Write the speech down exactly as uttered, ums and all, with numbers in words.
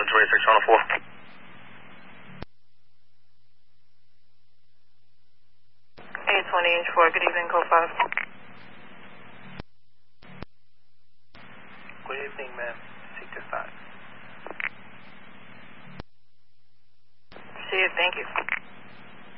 twenty-six one oh four. eight twenty inch four, good evening, code five. Good evening, ma'am. Sector five. See you, thank you.